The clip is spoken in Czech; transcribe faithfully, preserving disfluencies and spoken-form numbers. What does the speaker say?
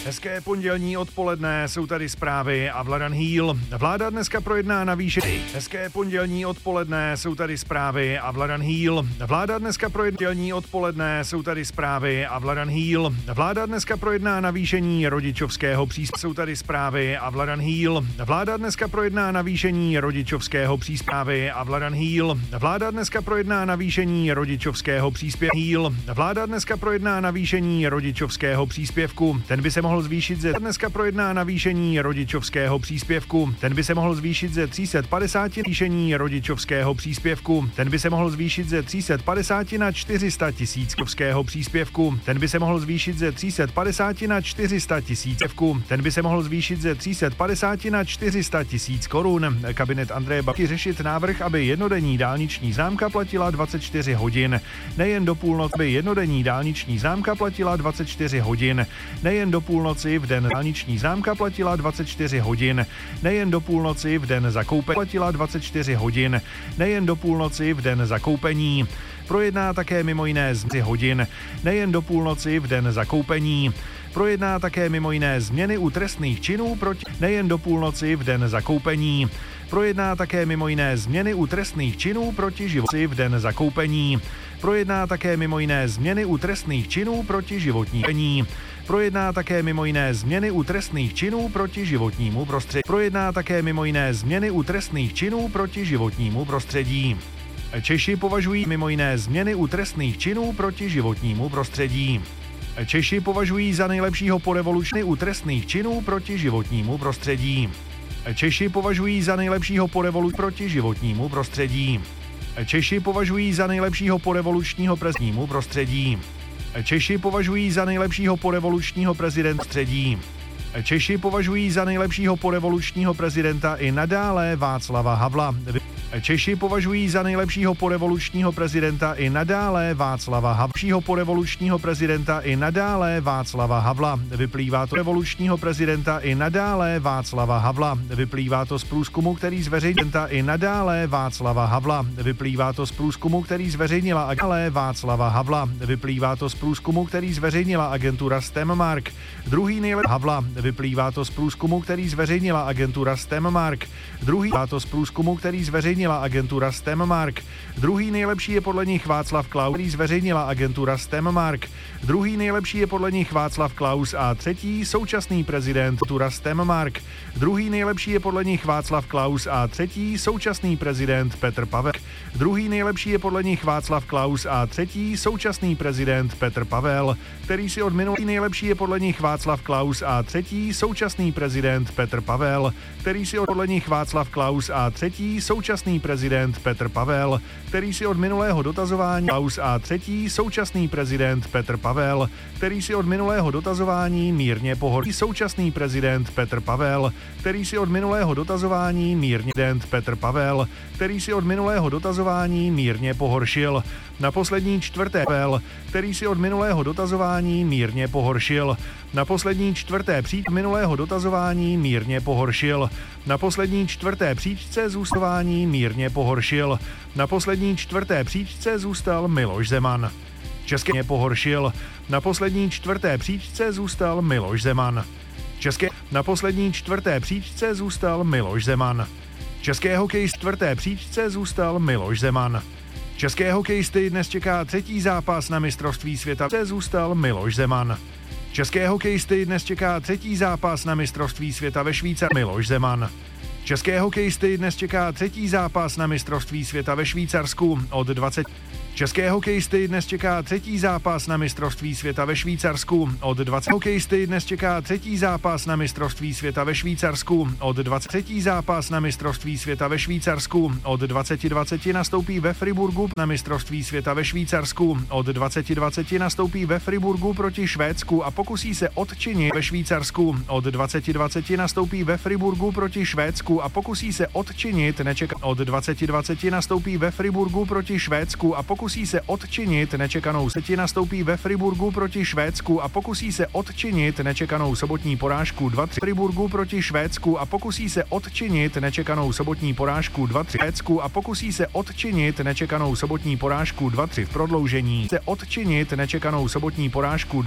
Hezké pondělní odpoledne, jsou tady zprávy a Vladan Hýl. Vláda dneska projedná navýšení. Hezké pondělní odpoledne, jsou tady zprávy a Vladan Hýl. Vláda dneska projedná odpoledne, jsou tady zprávy a Vladan Hýl. Vláda dneska projedná navýšení rodičovského příspěvku. Jsou tady zprávy a Vladan Hýl. Vláda dneska projedná navýšení rodičovského příspěvku a Vladan Hýl. Vláda dneska projedná navýšení rodičovského příspěvku. Hýl. Vláda dneska projedná navýšení rodičovského příspěvku. Ten by se mohl zvýšit ze dneska projedná navýšení rodičovského příspěvku. Ten by se mohl zvýšit ze tři sta padesát zvýšení rodičovského příspěvku. Ten by se mohl zvýšit ze tři sta padesát na čtyři sta tisícovského příspěvku. Ten by se mohl zvýšit ze tři sta padesát na čtyři sta tisícovku. Ten by se mohl zvýšit ze tři sta padesát na čtyři sta tisíc korun. Kabinet Andreje Babiše řešit návrh, aby jednodenní dálniční známka platila dvacet čtyři hodin. Nejen do půlnoci, aby jednodenní dálniční známka platila dvacet čtyři hodin. Nejen do půlnoci v den dálniční známka platila dvacet čtyři hodin. Nejen do půlnoci v den zakoupení platila dvacet čtyři hodin. Nejen do půlnoci v den zakoupení. Projedná také mimo jiné z hodin. Nejen do půlnoci v den zakoupení. Projedná také mimo jiné změny u trestných činů proti nejen do půlnoci v den zakoupení. Projedná také mimo jiné změny u trestných činů proti životu v den zakoupení. Projedná také mimo jiné změny u trestných činů proti životnímu. Projedná také mimo jiné změny u trestných činů proti životnímu prostředí. Projedná také mimo jiné změny u trestných činů proti životnímu prostředí. Češi považují mimo jiné změny u trestných činů proti životnímu prostředí. Češi považují za nejlepšího po revoluční u trestných činů proti životnímu prostředí. Češi považují za nejlepšího po revoluci proti životnímu prostředí. Češi považují za nejlepšího po revolučního prezidentnímu prostředí. Češi považují za nejlepšího po revolučního prezidenta středí. Češi považují za nejlepšího po revolučního prezidenta i nadále Václava Havla. Češi považují za nejlepšího po revolučního prezidenta i nadále Václava Havla. Po revolučního prezidenta i nadále Václava Havla. Vyplývá to revolučního prezidenta i nadále Václava Havla. Vyplývá to z průzkumu, který zveřejnila i nadále Václava Havla. Vyplývá to z průzkumu, který zveřejnila agentura Václava Havla. Vyplývá to z průzkumu, který zveřejnila agentura STEMmark. Druhý nejlepší Havla. Vyplývá to z průzkumu, který zveřejnila agentura STEMmark. Druhý to z průzkumu, který zveřejnila agentura STEMmark. Druhý nejlepší je podle nich Václav Klaus, který zveřejnila agentura STEMmark. Druhý nejlepší je podle nich Václav Klaus a třetí současný prezident agentura STEMmark. Druhý nejlepší je podle nich Václav Klaus a třetí současný prezident Petr Pavel. Druhý nejlepší je podle nich Václav Klaus a třetí současný prezident Petr Pavel, který si od minulý nejlepší je podle nich Václav Klaus a třetí současný prezident Petr Pavel, který si od podle nich Václav Klaus a třetí současný prezident Petr Pavel, který si od minulého dotazování Klaus a třetí současný prezident Petr Pavel, který si od minulého dotazování mírně pohoršil. Současný prezident Petr Pavel, který si od minulého dotazování mírně prezident Petr Pavel, který si od minulého dotazování mírně pohoršil. Na poslední čtvrté Pavel, který si od minulého dotazování mírně pohoršil. Na poslední čtvrté příč minulého dotazování mírně pohoršil. Na poslední čtvrté příčce zůstování mírně pohoršil. Na poslední čtvrté příčce zůstal Miloš Zeman. České pohoršil. Na poslední čtvrté příčce zůstal Miloš Zeman. České na poslední čtvrté příčce zůstal Miloš Zeman. České hokej čtvrté příčce zůstal Miloš Zeman. České hokejisty dnes čeká třetí zápas na mistrovství světa. Zůstal Miloš Zeman. České hokejisty dnes čeká třetí zápas na mistrovství světa ve Švýcarsku. Miloš Zeman. České hokejisty dnes čeká třetí zápas na mistrovství světa ve Švýcarsku od dvacet. České hokejisty dnes čeká třetí zápas na mistrovství světa ve Švýcarsku od dvacet. Hokejisty dnes čeká třetí zápas na mistrovství světa ve Švýcarsku od dvacet. Třetí zápas na mistrovství světa ve Švýcarsku od dvacet dvacet nastoupí ve Friburgu na mistrovství světa ve Švýcarsku od dvacet dvacet nastoupí ve Friburgu proti Švédsku a pokusí se odčinit ve Švýcarsku od dvacet dvacet nastoupí ve Friburgu proti Švédsku a pokusí se odčinit nečeká od dvacet dvacet nastoupí ve Friburgu proti Švédsku a pokusí pokusí se odčinit nečekanou seti nastoupí ve Friburgu proti Švédsku a pokusí se odčinit nečekanou sobotní porážku dva tři Friburgu proti Švédsku a pokusí se odčinit nečekanou sobotní porážku dva tři Švédsku a pokusí se odčinit nečekanou sobotní porážku dva tři v prodloužení se odčinit nečekanou sobotní porážku